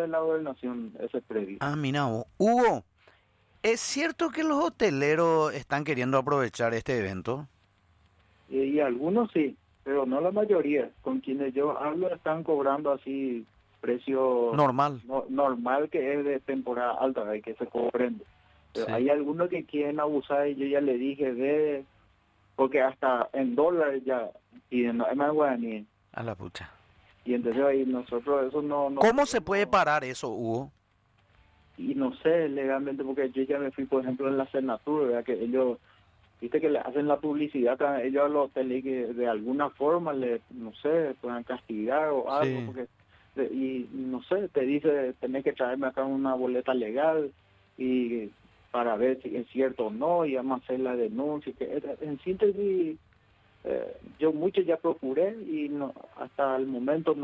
de la gobernación, ese predio. Ah, mira vos. Hugo, ¿es cierto que los hoteleros están queriendo aprovechar este evento? Y algunos sí, pero no la mayoría. Con quienes yo hablo están cobrando así precio Normal. normal, que es de temporada alta, hay que se comprende. Pero Sí. hay algunos que quieren abusar y yo ya le dije, porque hasta en dólares ya piden, no es más guaraní. A la pucha. Y entonces ahí nosotros eso no ¿Cómo se puede podemos. parar eso, Hugo? Y no sé legalmente, porque yo ya me fui, por ejemplo, en la Senatur, ¿verdad? Que ellos, viste que le hacen la publicidad a ellos a los hoteles, que de alguna forma le, no sé, puedan castigar o algo, Sí. porque y no sé, te dice, tenés que traerme acá una boleta legal y para ver si es cierto o no, y vamos a hacer la denuncia. Que en síntesis, yo mucho ya procuré y no, hasta el momento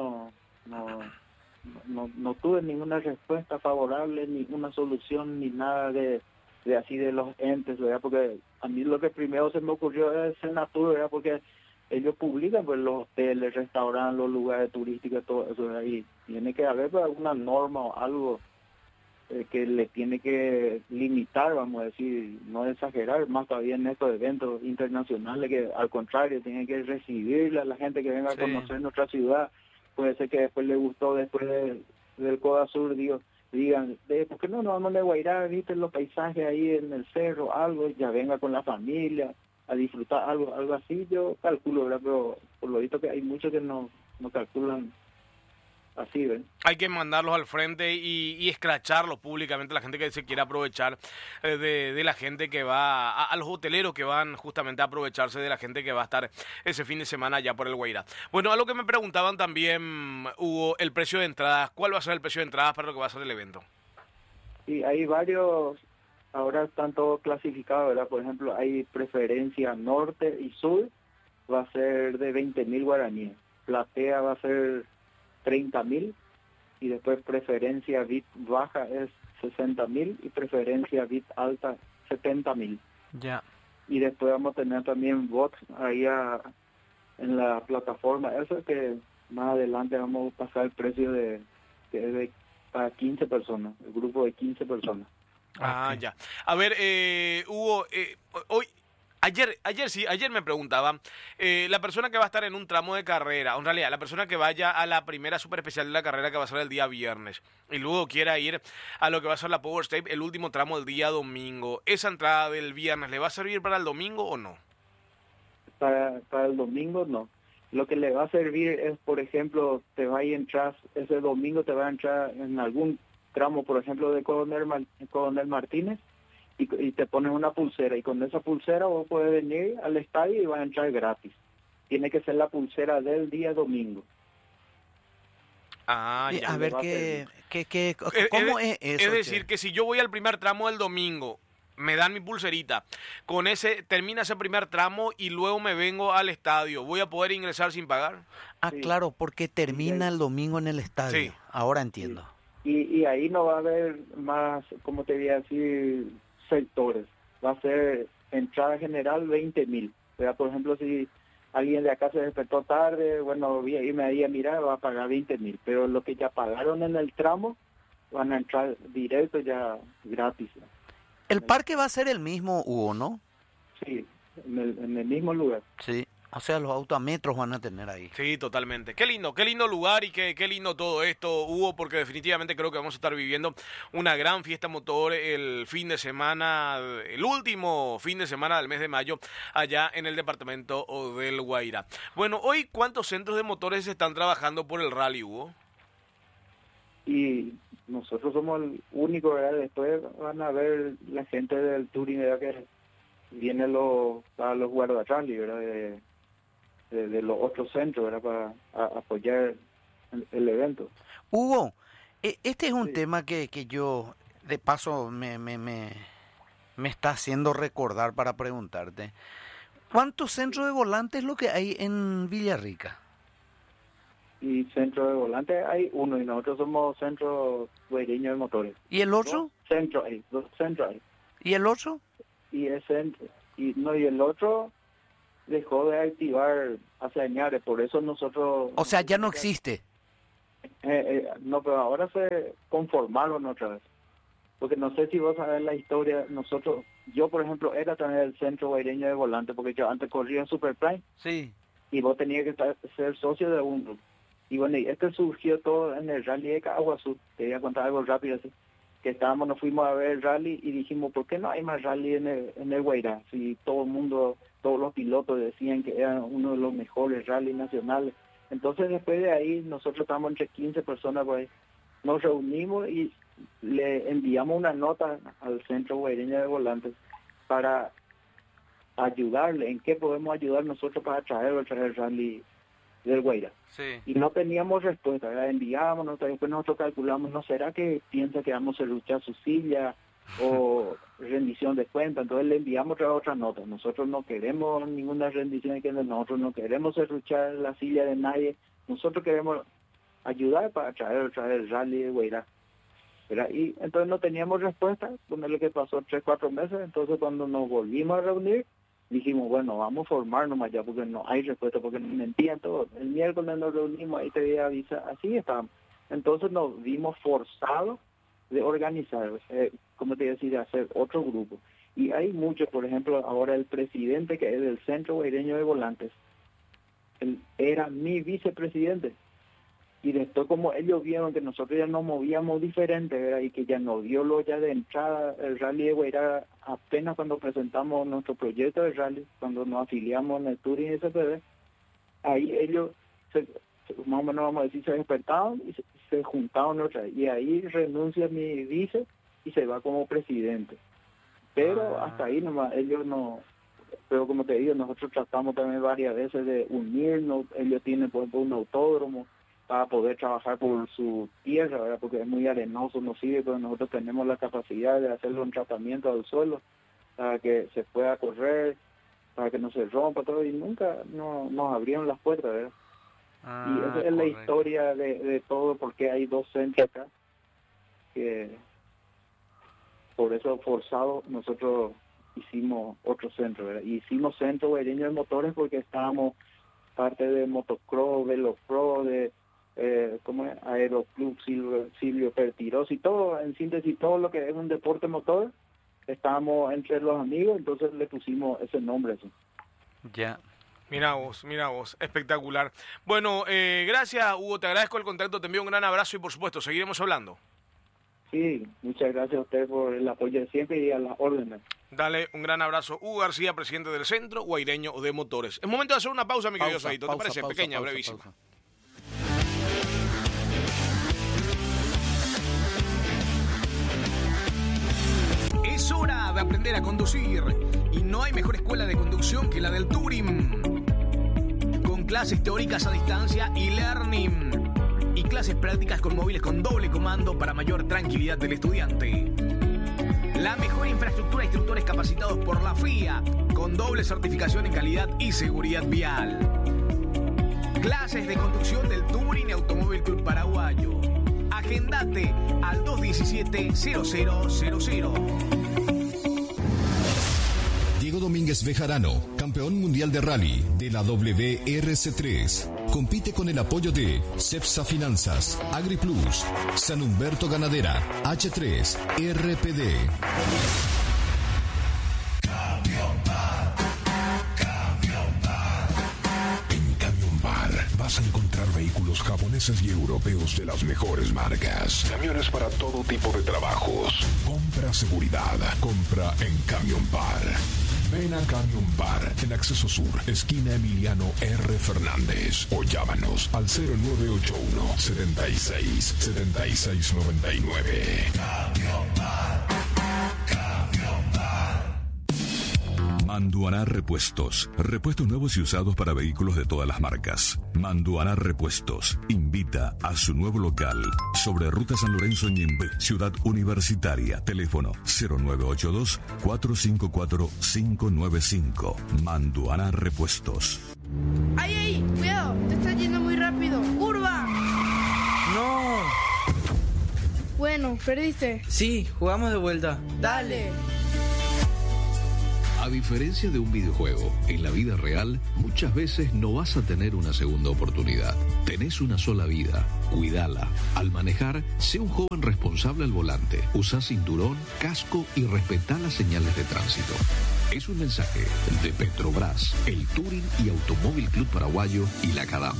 no tuve ninguna respuesta favorable, ni una solución, ni nada de así de los entes, ¿verdad? Porque a mí lo que primero se me ocurrió es Senatur, ¿verdad? Porque ellos publican pues los hoteles, restaurantes, los lugares turísticos, todo eso, ¿verdad? Y tiene que haber pues, alguna norma o algo que le tiene que limitar, vamos a decir, no exagerar, más todavía en estos eventos internacionales, que al contrario, tiene que recibir a la gente que venga a Sí. conocer nuestra ciudad. Puede ser que después le gustó, después del Coda Sur, digan, ¿por qué no nos vamos a Guairá, viste los paisajes ahí en el cerro, algo, ya venga con la familia a disfrutar algo así? Yo calculo, ¿verdad? Pero por lo visto que hay muchos que no calculan así, ¿ven? Hay que mandarlos al frente y escracharlos públicamente, la gente que se quiera aprovechar de la gente que va, a los hoteleros que van justamente a aprovecharse de la gente que va a estar ese fin de semana allá por el Guairá. Bueno, algo que me preguntaban también, Hugo, el precio de entradas. ¿Cuál va a ser el precio de entradas para lo que va a ser el evento? Sí, hay varios, ahora están todos clasificados, ¿verdad? Por ejemplo, hay preferencia norte y sur, va a ser de 20.000 guaraníes. Platea va a ser 30.000, y después preferencia VIP baja es 60.000 y preferencia VIP alta 70.000. Ya. Y después vamos a tener también bots ahí en la plataforma, eso que más adelante vamos a pasar el precio para 15 personas, el grupo de 15 personas. Ah, Ok. ya. A ver, Hugo, hoy, ayer me preguntaba, la persona que va a estar en un tramo de carrera, o en realidad, la persona que vaya a la primera super especial de la carrera que va a ser el día viernes, y luego quiera ir a lo que va a ser la Power Stage, el último tramo del día domingo, ¿esa entrada del viernes le va a servir para el domingo o no? Para el domingo no. Lo que le va a servir es, por ejemplo, te va a entrar, ese domingo te va a entrar en algún tramo, por ejemplo, de Coronel Martínez, y te pones una pulsera, y con esa pulsera vos puedes venir al estadio y vas a entrar gratis. Tiene que ser la pulsera del día domingo. Ah, Y ya. a ver, va a servir. ¿cómo es eso? Es decir, che? que si yo voy al primer tramo del domingo, me dan mi pulserita, con ese termina ese primer tramo y luego me vengo al estadio, ¿voy a poder ingresar sin pagar? Ah, Sí. claro, porque termina ahí- el domingo en el estadio. Sí. Ahora entiendo. Y ahí no va a haber más, como te voy a decir, sectores. Va a ser entrada general 20.000. O sea, por ejemplo, si alguien de acá se despertó tarde, bueno, voy a irme ahí a mirar, va a pagar 20.000. Pero los que ya pagaron en el tramo van a entrar directo ya gratis. El parque va a ser el mismo, Hugo, ¿no? Sí, en el mismo lugar. Sí. O sea, los autometros van a tener ahí. Sí, totalmente. Qué lindo lugar y qué lindo todo esto, Hugo, porque definitivamente creo que vamos a estar viviendo una gran fiesta motor el fin de semana, el último fin de semana del mes de mayo, allá en el departamento del Guairá. Bueno, hoy, ¿cuántos centros de motores están trabajando por el rally, Hugo? Y nosotros somos el único, ¿verdad? Después van a ver la gente del Touring, ¿verdad? Que viene para los guardarrally, ¿verdad? De los otros centros, ¿verdad? Para apoyar el evento. Hugo, este es un Sí. tema que yo, de paso, me está haciendo recordar para preguntarte. ¿Cuántos centros de volantes es lo que hay en Villarrica? Y centro de volante hay uno, y nosotros somos centro guaireño de motores. ¿Y el otro? Dos centros hay. ¿Y el otro? Y el otro dejó de activar hace años, por eso nosotros... O sea, ya no existe. No, pero ahora se conformaron otra vez. Porque no sé si vos sabés la historia, yo por ejemplo era también del Centro Guaireño de Volante, porque yo antes corría en Super Prime. Sí. Y vos tenías que ser socio de un grupo. Y bueno, y surgió todo en el rally de Caguazú. Te voy a contar algo rápido así. Que nos fuimos a ver el rally y dijimos, ¿por qué no hay más rally en el Guairá? Si todo el mundo, todos los pilotos decían que era uno de los mejores rally nacionales. Entonces después de ahí, nosotros estábamos entre 15 personas por ahí. Nos reunimos y le enviamos una nota al Centro Guaireño de Volantes para ayudarle, en qué podemos ayudar nosotros para traer el rally del Guairá. Sí. Y no teníamos respuesta, ¿verdad? Enviábamos, después nosotros calculamos, ¿no será que piensa que vamos a luchar su silla o rendición de cuenta? Entonces le enviamos otra nota. Nosotros no queremos ninguna rendición de cuenta, nosotros no queremos serruchar la silla de nadie, nosotros queremos ayudar para traer el rally de Guairá. Y entonces no teníamos respuesta, lo que pasó 3-4 meses, entonces cuando nos volvimos a reunir, dijimos, bueno, vamos a formarnos más allá, porque no hay respuesta, porque nos mentían todos. El miércoles nos reunimos, ahí te voy a avisar, así estábamos. Entonces nos vimos forzados de organizar, como te decía, de hacer otro grupo. Y hay muchos, por ejemplo, ahora el presidente que es del Centro Guaireño de Volantes, él era mi vicepresidente. Y después como ellos vieron que nosotros ya nos movíamos diferente, ¿verdad? Y que ya nos dio lo ya de entrada el rally de Guairá apenas cuando presentamos nuestro proyecto de rally, cuando nos afiliamos en el Touring SPB, ahí ellos más o menos vamos a decir se despertaron y se juntaron otra vez. Y ahí renuncia mi vice y se va como presidente. Pero hasta ahí nomás, ellos no... Pero como te digo, nosotros tratamos también varias veces de unirnos. Ellos tienen por ejemplo un autódromo para poder trabajar por su tierra, ¿verdad? Porque es muy arenoso, no sirve, pero nosotros tenemos la capacidad de hacerle un tratamiento al suelo para que se pueda correr, para que no se rompa todo, y nunca nos abrieron las puertas, ¿verdad? Y esa es la historia de todo, porque hay 2 centros acá, que por eso forzado nosotros hicimos otro centro, ¿verdad? Y hicimos Centro Guaireño de Motores porque estábamos parte de motocross, velocross, de como es Aeroclub Silvio Pertiros y todo, en síntesis todo lo que es un deporte motor, estábamos entre los amigos, entonces le pusimos ese nombre. Eso. Ya. Mira vos, espectacular. Bueno, gracias Hugo, te agradezco el contacto, te envío un gran abrazo y por supuesto seguiremos hablando. Sí, muchas gracias a usted por el apoyo de siempre y a las órdenes. Dale un gran abrazo, Hugo García, presidente del Centro Guaireño de Motores. Es momento de hacer una pausa, mi querido Saito, ¿te parece? Pequeña, brevísima. Pausa. Es hora de aprender a conducir y no hay mejor escuela de conducción que la del Touring. Con clases teóricas a distancia y learning y clases prácticas con móviles con doble comando para mayor tranquilidad del estudiante. La mejor infraestructura, instructores capacitados por la FIA con doble certificación en calidad y seguridad vial. Clases de conducción del Touring Automóvil Club Paraguayo. Agendate al 217-0000. Diego Domínguez Bejarano, campeón mundial de rally de la WRC3. Compite con el apoyo de CEPSA Finanzas, AgriPlus, San Humberto Ganadera, H3, RPD. En Camión Bar vas a encontrar vehículos japoneses y europeos de las mejores marcas. Camiones para todo tipo de trabajos. Compra seguridad. Compra en Camión Bar. Ven a Camión Bar en Acceso Sur, esquina Emiliano R. Fernández. O llámanos al 0981 76 76 99. Camión Bar. Camión Bar. Manduaná Repuestos. Repuestos nuevos y usados para vehículos de todas las marcas. Manduaná Repuestos invita a su nuevo local sobre Ruta San Lorenzo Ñembe, Ciudad Universitaria. Teléfono 0982-454-595. Manduaná Repuestos. ¡Ay, ay! ¡Cuidado! ¡Te estás yendo muy rápido! ¡Curva! ¡No! Bueno, perdiste. Sí, jugamos de vuelta. Dale. A diferencia de un videojuego, en la vida real muchas veces no vas a tener una segunda oportunidad. Tenés una sola vida, cuídala. Al manejar, sé un joven responsable al volante. Usa cinturón, casco y respetá las señales de tránsito. Es un mensaje de Petrobras, el Touring y Automóvil Club Paraguayo y la CADAM.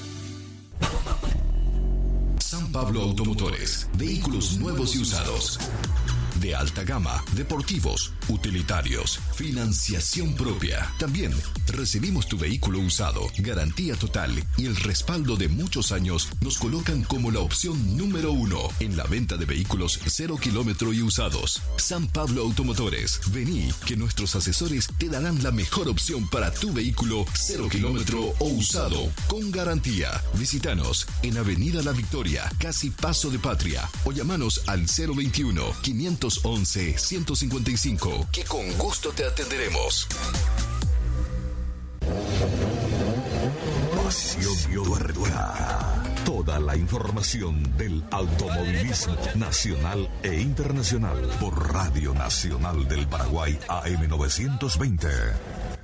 San Pablo Automotores, vehículos nuevos y usados. De alta gama, deportivos, utilitarios, financiación propia. También recibimos tu vehículo usado, garantía total y el respaldo de muchos años nos colocan como la opción número 1 en la venta de vehículos 0 kilómetro y usados. San Pablo Automotores, vení que nuestros asesores te darán la mejor opción para tu vehículo 0 kilómetro o usado con garantía. Visítanos en Avenida La Victoria, casi Paso de Patria, o llamanos al 021-511-155, que con gusto te atenderemos. Pasión Tuerca. Toda la información del automovilismo nacional e internacional por Radio Nacional del Paraguay AM 920.